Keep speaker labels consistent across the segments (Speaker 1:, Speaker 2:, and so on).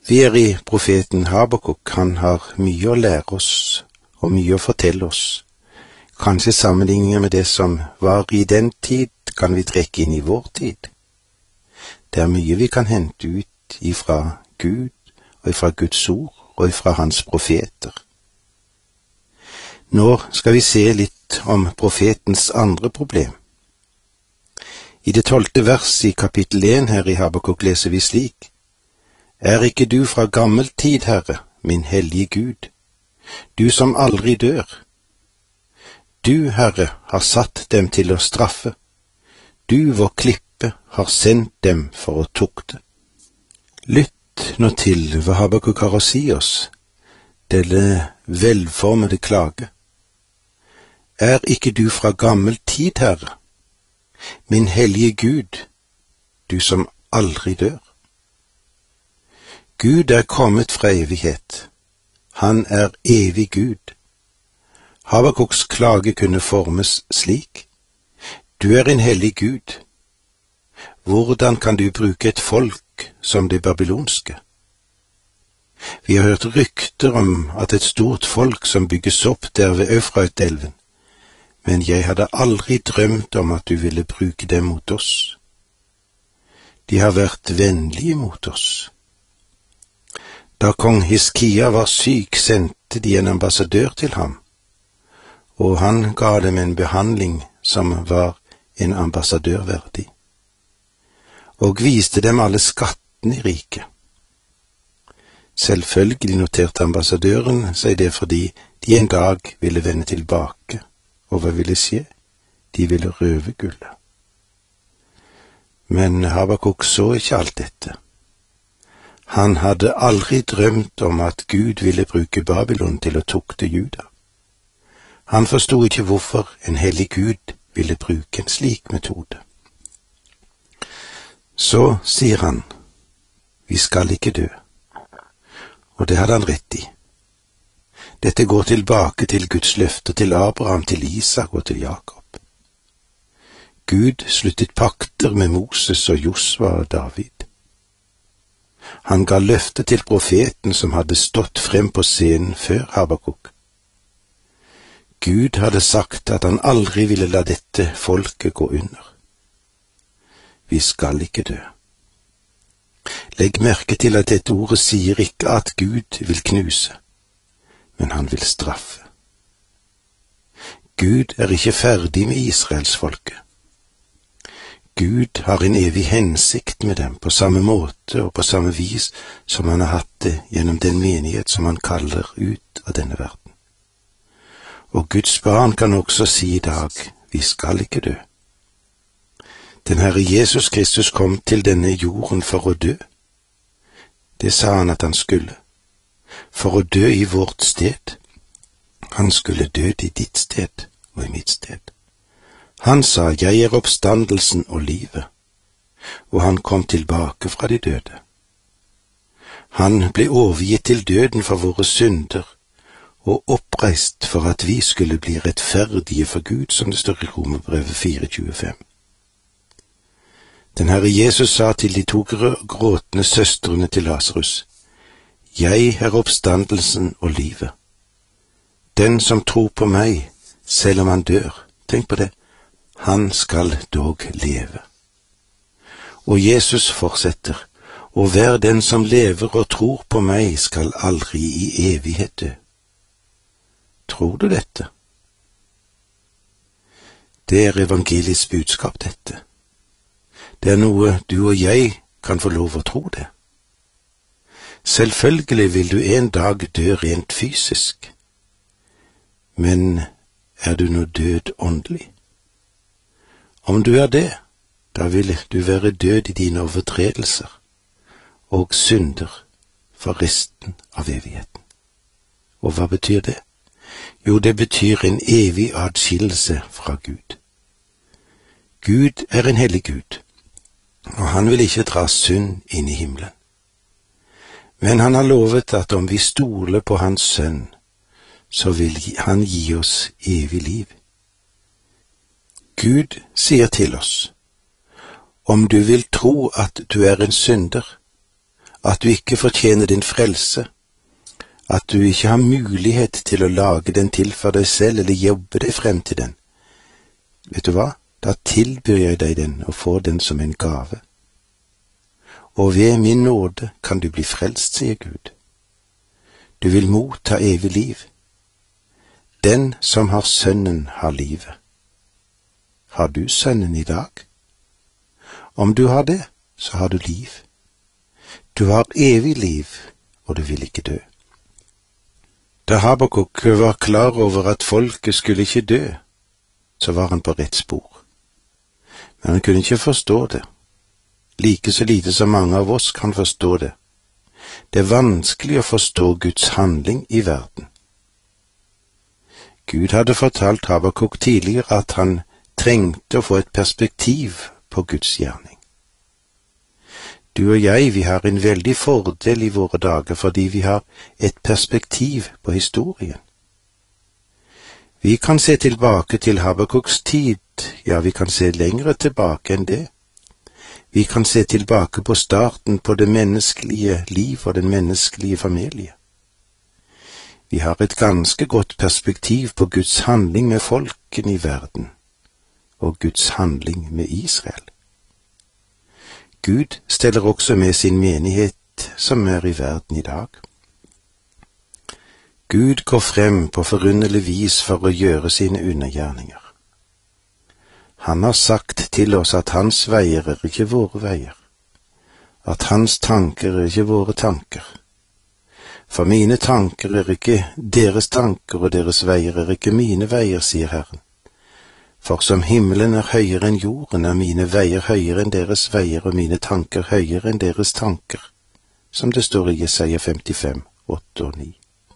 Speaker 1: Vi i profeten Habakuk. Han har mye å lære oss og mye å fortelle oss. Kanskje sammenlignet med det som var i den tid, kan vi trekke inn i vår tid. Det er mye vi kan hente ut ifra Gud og ifra Guds ord og ifra hans profeter. Nå skal vi se litt om profetens andre problem. I det 12. vers i kapittel 1 her i Habakuk leser vi slik: Er ikke du fra gammel tid, Herre, min hellige Gud, du som aldri dør? Du, Herre, har satt dem til å straffe. Du, vår klippe, har sendt dem for å tukte. Lytt nå til hva Habakuk har å si oss, denne velformede klage. Er ikke du fra gammel tid, Herre, min hellige Gud, du som aldri dør? Gud er kommet fra evighet. Han er evig Gud. Habakuks klage kunne formes slik: Du er en hellig Gud. Hvordan kan du bruke et folk som det babylonske? Vi har hørt rykter om at et stort folk som bygges opp der ved Eufrat-elven, men jeg hadde aldri drømt om at du ville bruke dem mot oss. De har vært vennlige mot oss. Da kong Hiskia var syk, sendte de en ambassadør til ham, og han ga dem en behandling som var en ambassadør verdig, og viste dem alle skattene i riket. Selvfølgelig noterte ambassadøren seg det fordi de en dag ville vende tilbake, og hva ville skje? De ville røve gullet. Men Habakuk så ikke alt dette. Han hadde aldri drømt om at Gud ville bruke Babylon til å tukte Juda. Han forstod ikke hvorfor en hellig Gud ville bruke en slik metode. Så sier han, vi skal ikke dø. Og det hadde han rett i. Dette går tilbake til Guds løfter til Abraham, til Isak og til Jakob. Gud sluttet pakter med Moses og Josva og David. Han ga løfte til profeten som hadde stått frem på scenen før Habakuk. Gud hadde sagt at han aldri ville la dette folket gå under. Vi skal ikke dø. Legg merke til at dette ordet sier ikke at Gud vil knuse, men han vil straffe. Gud er ikke ferdig med Israelsfolket. Gud har en evig hensikt med dem på samme måte og på samme vis som han har hatt det gjennom den menighet som han kaller ut av denne verden. Og Guds barn kan også si i dag, vi skal ikke dø. Den Herre Jesus Kristus kom til denne jorden for å dø. Det sa han at han skulle. For å dø i vårt sted. Han skulle dø i ditt sted og i mitt sted. Han sa, jeg er oppstandelsen og livet, og han kom tilbake fra de døde. Han ble overgitt til døden for våre synder, og oppreist for at vi skulle bli rettferdige for Gud, som det står i Romerbrevet 4:25. Den Herre Jesus sa til de 2 gråtende søstrene til Lazarus, jeg er oppstandelsen og livet. Den som tror på meg, selv om han dør, tenk på det, han skal dog leve. Og Jesus fortsetter, og hver den som lever og tror på meg skal aldri i evighet dø. Tror du dette? Det er evangeliets budskap, dette. Det er noe du og jeg kan få lov å tro det. Selvfølgelig vil du en dag dø rent fysisk, men er du nå død åndelig? Om du er det, da vil du være død i dine overtredelser og synder for resten av evigheten. Og hva betyr det? Jo, det betyr en evig adskillelse fra Gud. Gud er en hellig Gud, og han vil ikke dra synd inn i himmelen. Men han har lovet at om vi stoler på hans sønn, så vil han gi oss evig liv. Gud sier til oss, om du vil tro at du er en synder, at du ikke fortjener din frelse, at du ikke har mulighet til å lage den til for deg selv eller jobbe deg frem til den. Vet du hva? Da tilbyr jeg deg den og får den som en gave. Og ved min nåde kan du bli frelst, sier Gud. Du vil motta evig liv. Den som har Sønnen har livet. Har du Sønnen i dag? Om du har det, så har du liv. Du har evig liv, og du vil ikke dø. Da Habakuk var klar over at folket skulle ikke dø, så var han på rett spor. Men han kunne ikke forstå det, like så lite som mange av oss kan forstå det. Det er vanskelig å forstå Guds handling i verden. Gud hadde fortalt Habakuk tidligere at han trengte å få et perspektiv på Guds gjerning. Du og jeg, vi har en veldig fordel i våre dager fordi vi har et perspektiv på historien. Vi kan se tilbake til Habakuks tid, ja, vi kan se lengre tilbake enn det. Vi kan se tilbake på starten på det menneskelige liv og den menneskelige familie. Vi har et ganske godt perspektiv på Guds handling med folkene i verden, og Guds handling med Israel. Gud steller også med sin menighet som er i verden i dag. Gud går frem på forunderlig vis for å gjøre sine undergjerninger. Han har sagt til oss at hans veier er ikke våre veier, at hans tanker er ikke våre tanker. For mine tanker er ikke deres tanker, og deres veier er ikke mine veier, sier Herren. For som himmelen er høyere enn jorden, er mine veier høyere enn deres veier, og mine tanker høyere enn deres tanker, som det står i Jesaja 55, 8 og 9.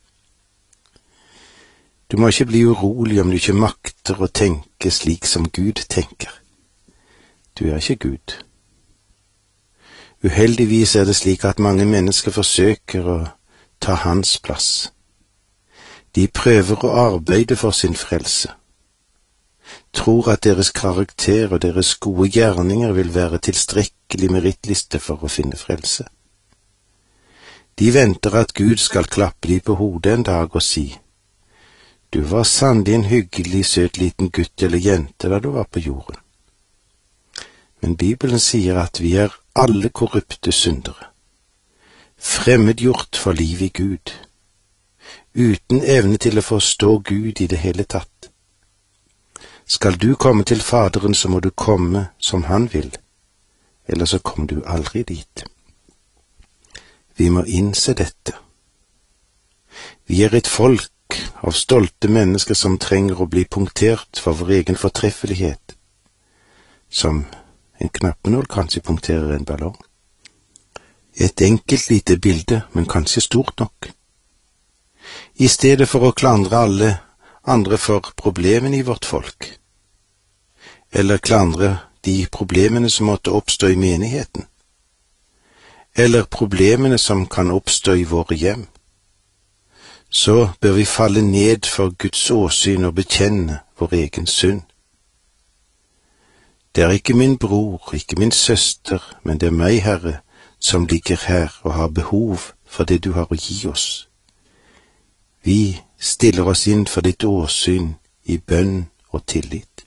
Speaker 1: Du må ikke bli urolig om du ikke makter å tenke slik som Gud tenker. Du er ikke Gud. Uheldigvis er det slik at mange mennesker forsøker å ta hans plass. De prøver å arbeide for sin frelse, tror at deres karakter og deres gode gjerninger vil være tilstrekkelig merittliste for å finne frelse. De venter at Gud skal klappe dem på hodet en dag og si: Du var sannelig en hyggelig, søt liten gutt eller jente da du var på jorden. Men Bibelen sier at vi er alle korrupte syndere, fremmedgjort for liv i Gud, uten evne til å forstå Gud i det hele tatt. Skal du komme til Faderen, så må du komme som han vil, ellers så kommer du aldri dit. Vi må innse dette. Vi er et folk av stolte mennesker som trenger å bli punktert for vår egen fortreffelighet, som en knappenål kanskje punkterer en ballong. Et enkelt lite bilde, men kanskje stort nok. I stedet for å klandre alle andre for problemene i vårt folk, eller klandre de problemene som måtte oppstå i menigheten, eller problemene som kan oppstå i våre hjem, så bør vi falle ned for Guds åsyn og bekjenne vår egen synd. Det er ikke min bror, ikke min søster, men det er meg, Herre, som ligger her og har behov for det du har å gi oss. Vi stiller oss inn for ditt åsyn i bønn og tillit.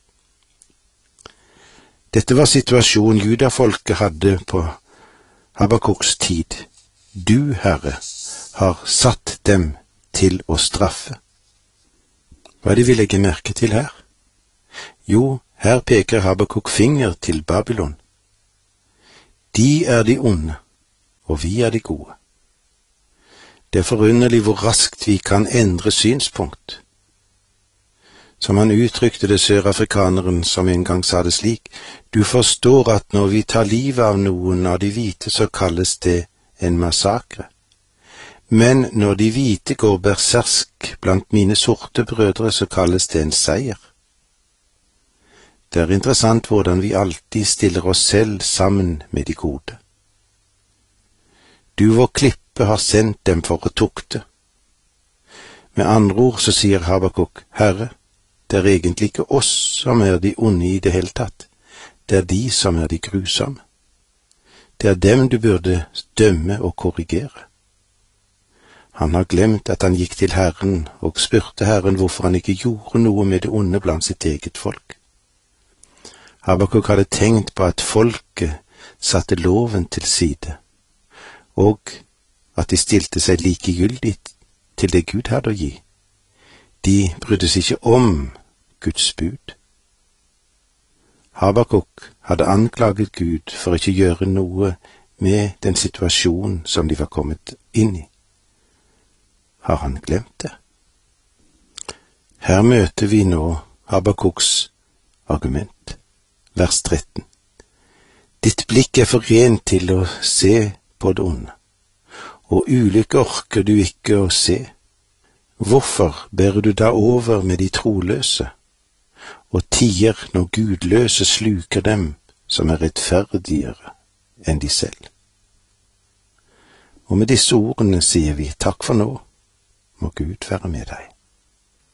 Speaker 1: Dette var situasjonen judafolket hadde på Habakuks tid. Du, Herre, har satt dem til å straffe. Hva er det vi legger merke til her? Jo, her peker Habakuk finger til Babylon. De er de onde, og vi er de gode. Det er forunderlig hvor raskt vi kan endre synspunkt. Som han uttrykte det, sørafrikaneren som en gang sa det slik: Du forstår at når vi tar livet av noen av de hvite, så kalles det en massakre. Men når de hvite går berserk blant mine sorte brødre, så kalles det en seier. Det er interessant hvordan vi alltid stiller oss selv sammen med de gode. Du, vår klippe, har sendt dem for å tukte. Med andre ord så sier Habakuk: Herre, det er egentlig ikke oss som er de onde i det hele tatt. Det er de som er de grusomme. Det er dem du burde dømme og korrigere. Han har glemt at han gikk til Herren og spurte Herren hvorfor han ikke gjorde noe med det onde blant sitt eget folk. Habakuk hadde tenkt på at folket satte loven til side, og at de stilte seg likegyldig til det Gud hadde å gi. De brydde seg ikke om Guds bud. Habakuk hadde anklaget Gud for ikke å gjøre noe med den situasjonen som de var kommet inn i. Har han glemt det? Her møter vi nå Habakuks argument. Vers 13. Ditt blikk er for rent til å se på det onde, og ulykke orker du ikke å se. Hvorfor bærer du da over med de troløse, og tier når gudløse sluker dem som er rettferdigere enn de selv? Og med disse ordene sier vi takk for nå. Må Gud være med deg.